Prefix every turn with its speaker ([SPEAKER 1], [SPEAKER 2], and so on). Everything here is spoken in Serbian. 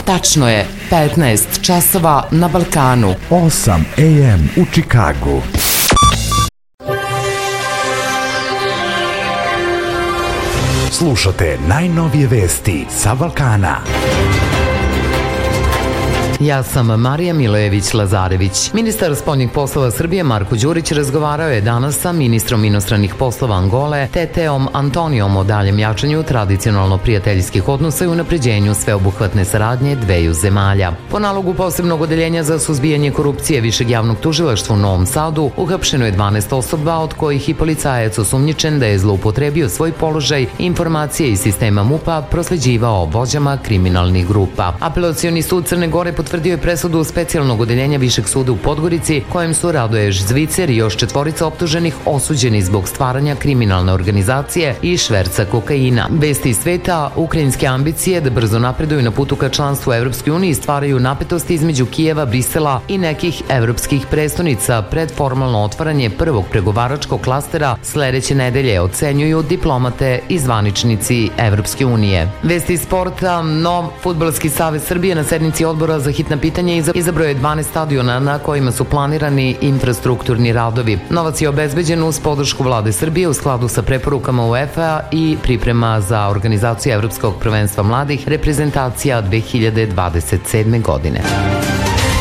[SPEAKER 1] Tačno je 15 časova na Balkanu.
[SPEAKER 2] 8 AM u Čikagu. Slušate najnovije vesti sa Balkana.
[SPEAKER 1] Ja sam Marija Milojević-Lazarević. Ministar spoljnih poslova Srbije Marko Đurić razgovarao je danas sa ministrom inostranih poslova Angole Teteom Antonijom o daljem jačanju tradicionalno prijateljskih odnosa i unapređenju sveobuhvatne saradnje dveju zemalja. Po nalogu posebnog odeljenja za suzbijanje korupcije Višeg javnog tužilaštva u Novom Sadu uhapšeno je 12 osoba, od kojih i policajac osumnjičen da je zloupotrebio svoj položaj i informacije iz sistema MUP-a prosleđivao vođama kriminalnih grupa. Apelacioni sud Crne Gore potvrdio je presudu specijalnog odeljenja Višeg suda u Podgorici, kojem su Radoje Zvicer i još 4 optuženih osuđeni zbog stvaranja kriminalne organizacije i šverca kokaina. Vesti iz sveta, ukrajinske ambicije da brzo napreduju na putu ka članstvu Evropskoj uniji stvaraju napetosti između Kijeva, Brisela i nekih evropskih prestonica pred formalno otvaranje prvog pregovaračkog klastera sledeće nedelje, ocenjuju diplomate i zvaničnici Evropske unije. Vesti iz sporta, nov Fudbalski savez Srbije na sednici odbora za hitna pitanja izabrao je 12 stadiona na kojima su planirani infrastrukturni radovi. Novac je obezbeđen uz podršku vlade Srbije u skladu sa preporukama UEFA i priprema za organizaciju Evropskog prvenstva mladih reprezentacija 2027. godine.